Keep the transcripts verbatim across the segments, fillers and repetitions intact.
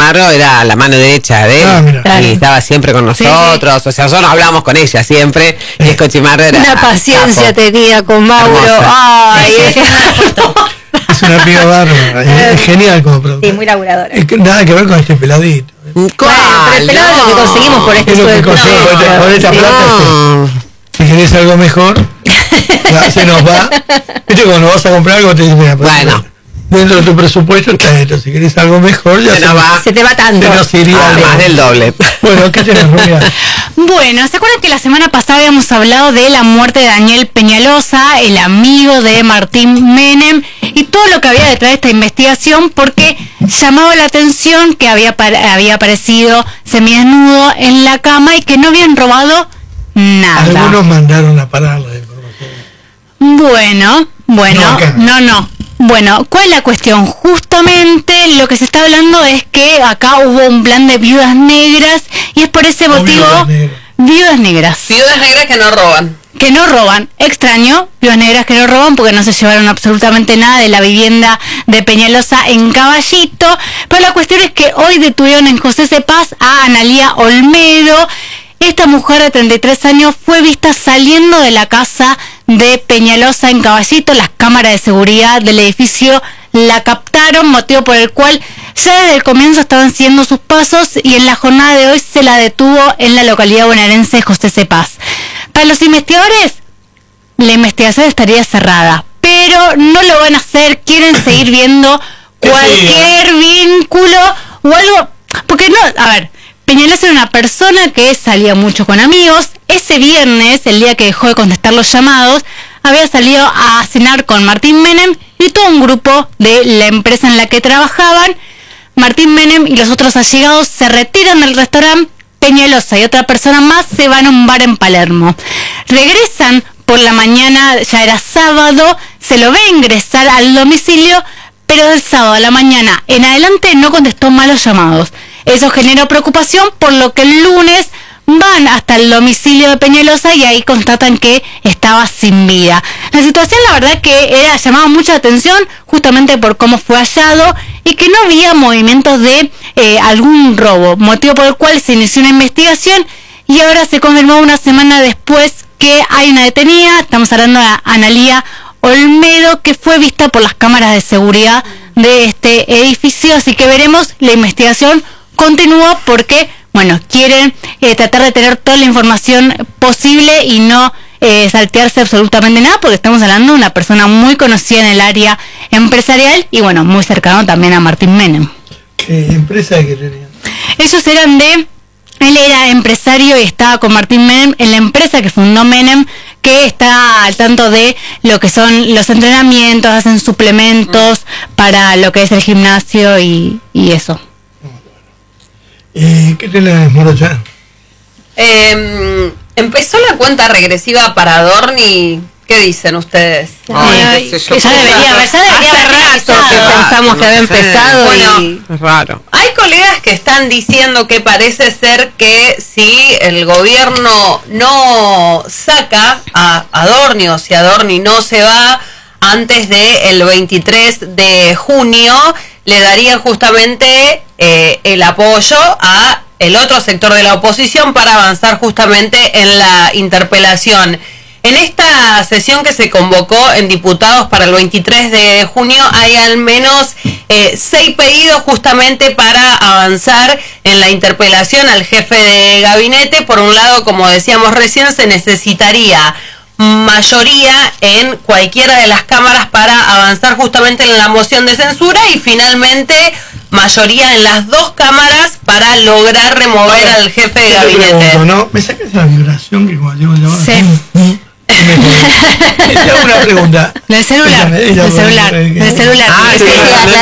Cochimarro era la mano derecha de él, ah, y claro. estaba siempre con nosotros, sí. o sea, nosotros hablamos con ella siempre, y el Cochimarro era una paciencia capo. tenía con Mauro. Ay, es una piba bárbara, es genial como productor. Sí, muy laburadora. Es que nada que ver con este peladito. ¿Cuál? Bueno, el pelado no. es lo que conseguimos por este sueldo. Con esta plata, no. si, si querés algo mejor, ya se nos va. Viste, cuando vas a comprar algo te dicen, mira, bueno. dentro de tu presupuesto está esto, si querés algo mejor ya se, se, nos va. se te va tanto. Se nos iría ah, más del doble. Bueno, ¿qué tenés, Rubia? Bueno, ¿se acuerdan que la semana pasada habíamos hablado de la muerte de Daniel Peñalosa, el amigo de Martín Menem, y todo lo que había detrás de esta investigación? Porque llamaba la atención que había, había aparecido semidesnudo en la cama y que no habían robado nada. Algunos mandaron a parar la información. Bueno, bueno, no, no. no. Bueno, ¿cuál es la cuestión? Justamente lo que se está hablando es que acá hubo un plan de viudas negras y es por ese motivo... Viudas negras. Viudas negras. Viudas negras que no roban. Que no roban. Extraño, viudas negras que no roban porque no se llevaron absolutamente nada de la vivienda de Peñalosa en Caballito. Pero la cuestión es que hoy detuvieron en José Cepaz a Analía Olmedo. Esta mujer de treinta y tres años fue vista saliendo de la casa de Peñalosa en Caballito. Las cámaras de seguridad del edificio la captaron, motivo por el cual ya desde el comienzo estaban siguiendo sus pasos y en la jornada de hoy se la detuvo en la localidad bonaerense de José Cepaz. Para los investigadores, la investigación estaría cerrada, pero no lo van a hacer, quieren seguir viendo cualquier vínculo o algo, porque no, a ver... Peñalosa era una persona que salía mucho con amigos. Ese viernes, el día que dejó de contestar los llamados, había salido a cenar con Martín Menem y todo un grupo de la empresa en la que trabajaban. Martín Menem y los otros allegados se retiran del restaurante. Peñalosa y otra persona más se van a un bar en Palermo. Regresan por la mañana, ya era sábado, se lo ve ingresar al domicilio, pero del sábado a la mañana en adelante no contestó más los llamados. Eso generó preocupación, por lo que el lunes van hasta el domicilio de Peñalosa y ahí constatan que estaba sin vida. La situación, la verdad, que era llamaba mucha atención justamente por cómo fue hallado y que no había movimientos de eh, algún robo, motivo por el cual se inició una investigación y ahora se confirmó una semana después que hay una detenida. Estamos hablando de Analía Olmedo, que fue vista por las cámaras de seguridad de este edificio, así que veremos. La investigación continúa porque, bueno, quieren eh, tratar de tener toda la información posible y no eh, saltearse absolutamente nada, porque estamos hablando de una persona muy conocida en el área empresarial y, bueno, muy cercano también a Martín Menem. ¿Qué empresa que tenían? Ellos eran de... Él era empresario y estaba con Martín Menem en la empresa que fundó Menem, que está al tanto de lo que son los entrenamientos, hacen suplementos para lo que es el gimnasio y, y eso. Eh, ¿Qué tenés, Morocha? Eh, empezó la cuenta regresiva para Adorni. ¿Qué dicen ustedes? Ay, Ay, que ya debería haber, ya debería haber rato que pensamos que había empezado. Bueno, y... es raro. Hay colegas que están diciendo que parece ser que si el gobierno no saca a Adorni o si Adorni no se va antes del veintitrés de junio, le darían justamente eh, el apoyo a el otro sector de la oposición para avanzar justamente en la interpelación. En esta sesión que se convocó en diputados para el veintitrés de junio hay al menos eh, seis pedidos justamente para avanzar en la interpelación al jefe de gabinete. Por un lado, como decíamos recién, se necesitaría mayoría en cualquiera de las cámaras para avanzar justamente en la moción de censura y finalmente mayoría en las dos cámaras para lograr remover al jefe de gabinete. Pregunto, ¿no? ¿Me sacas la vibración que cuando llego llamado? Sí. Te hago una pregunta. Del celular, del celular, del celular. Ah, sí,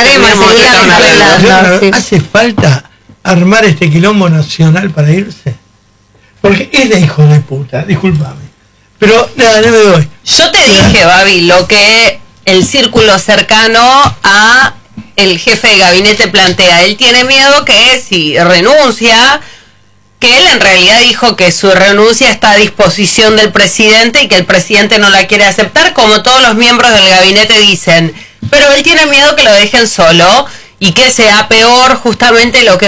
aclaremos. ¿Hace falta armar este quilombo nacional para irse? Porque es de hijo de puta, discúlpame. Pero nada, no me doy. Yo te dije, Babi, lo que el círculo cercano a el jefe de gabinete plantea. Él tiene miedo que si renuncia, que él en realidad dijo que su renuncia está a disposición del presidente y que el presidente no la quiere aceptar, como todos los miembros del gabinete dicen. Pero él tiene miedo que lo dejen solo y que sea peor justamente lo que